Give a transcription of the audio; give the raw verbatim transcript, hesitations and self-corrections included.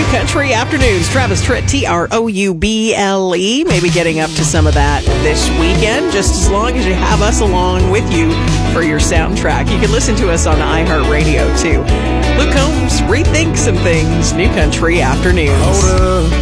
Country Afternoons. Travis Tritt, T R O U B L E. Maybe getting up to some of that this weekend, just as long as you have us along with you for your soundtrack. You can listen to us on iHeartRadio, too. Luke Combs rethinks some things. New Country Afternoons.